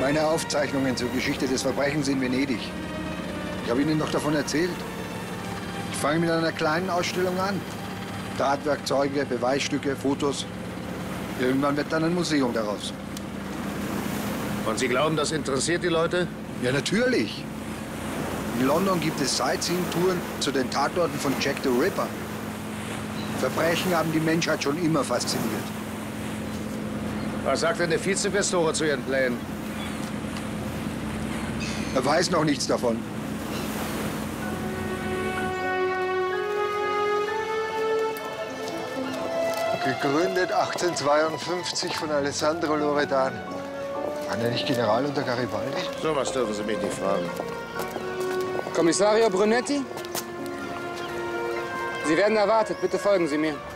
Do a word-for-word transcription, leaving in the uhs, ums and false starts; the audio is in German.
Meine Aufzeichnungen zur Geschichte des Verbrechens in Venedig. Ich habe Ihnen doch davon erzählt. Ich fange mit einer kleinen Ausstellung an. Tatwerkzeuge, Beweisstücke, Fotos. Irgendwann wird dann ein Museum daraus. Und Sie glauben, das interessiert die Leute? Ja, natürlich. In London gibt es Sightseeing-Touren zu den Tatorten von Jack the Ripper. Verbrechen haben die Menschheit schon immer fasziniert. Was sagt denn der Vizequestore zu Ihren Plänen? Er weiß noch nichts davon. Gegründet achtzehnhundertzweiundfünfzig von Alessandro Loredan. War er nicht General unter Garibaldi? So was dürfen Sie mich nicht fragen. Kommissario Brunetti? Sie werden erwartet. Bitte folgen Sie mir.